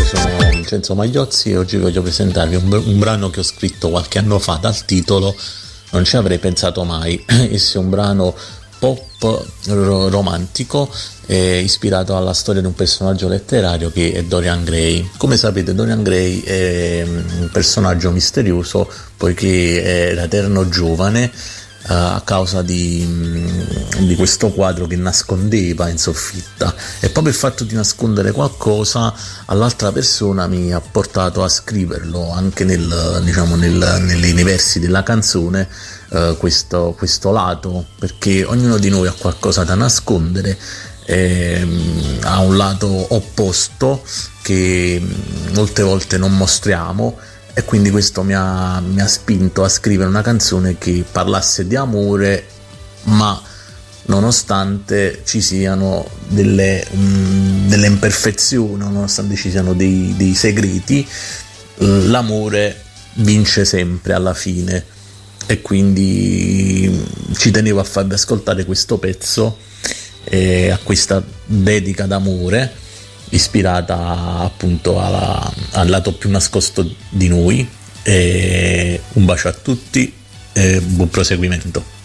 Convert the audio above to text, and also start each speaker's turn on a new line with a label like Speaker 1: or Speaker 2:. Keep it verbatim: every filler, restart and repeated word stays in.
Speaker 1: sono Vincenzo Magliozzi e oggi voglio presentarvi un, un brano che ho scritto qualche anno fa dal titolo Non ci avrei pensato mai. Esso è un brano pop ro- romantico eh, ispirato alla storia di un personaggio letterario che è Dorian Gray. Come sapete, Dorian Gray è un personaggio misterioso poiché era eterno giovane Uh, a causa di, di questo quadro che nascondeva in soffitta, e proprio il fatto di nascondere qualcosa all'altra persona mi ha portato a scriverlo anche nel, diciamo, nel, nei versi della canzone, uh, questo, questo lato, perché ognuno di noi ha qualcosa da nascondere, eh, ha un lato opposto che molte volte non mostriamo, e quindi questo mi ha, mi ha spinto a scrivere una canzone che parlasse di amore, ma nonostante ci siano delle, mh, delle imperfezioni, nonostante ci siano dei, dei segreti, l'amore vince sempre alla fine. E quindi ci tenevo a farvi ascoltare questo pezzo, eh, a questa dedica d'amore ispirata appunto alla, al lato più nascosto di noi. E un bacio a tutti e buon proseguimento.